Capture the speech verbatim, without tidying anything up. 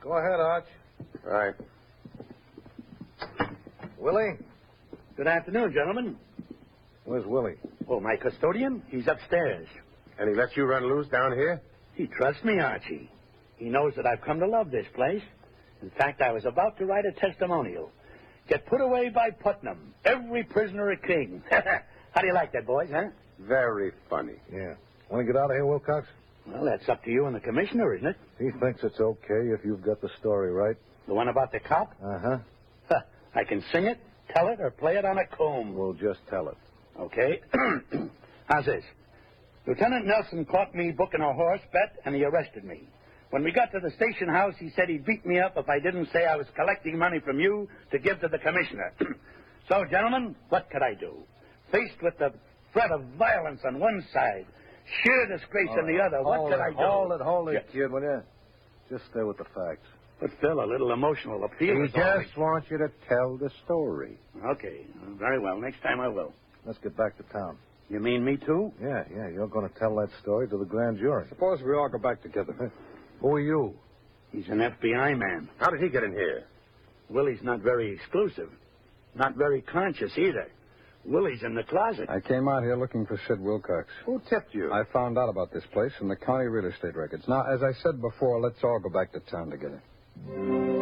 Go ahead, Arch. Right. Willie? Good afternoon, gentlemen. Where's Willie? Oh, my custodian? He's upstairs. And he lets you run loose down here? He trusts me, Archie. He knows that I've come to love this place. In fact, I was about to write a testimonial. Get put away by Putnam. Every prisoner a king. How do you like that, boys, huh? Very funny. Yeah. Want to get out of here, Wilcox? Well, that's up to you and the commissioner, isn't it? He thinks it's okay if you've got the story right. The one about the cop? Uh-huh. Huh. I can sing it, tell it, or play it on a comb. We'll just tell it. Okay. How's this? Lieutenant Nelson caught me booking a horse bet, and he arrested me. When we got to the station house, he said he'd beat me up if I didn't say I was collecting money from you to give to the commissioner. So, gentlemen, what could I do? Faced with the threat of violence on one side, sheer disgrace on the other, what hold could it, I do? Hold it, hold it, Yeah. kid, will you? Just stay with the facts. But, Phil, a little emotional appeal He is all just wants you to tell the story. we- Okay, very well. Next time I will. Let's get back to town. You mean me, too? Yeah, yeah, you're going to tell that story to the grand jury. Suppose we all go back together. Who are you? He's an F B I man. How did he get in here? Willie's not very exclusive. Not very conscious, either. Willie's in the closet. I came out here looking for Sid Wilcox. Who tipped you? I found out about this place from the county real estate records. Now, as I said before, let's all go back to town together.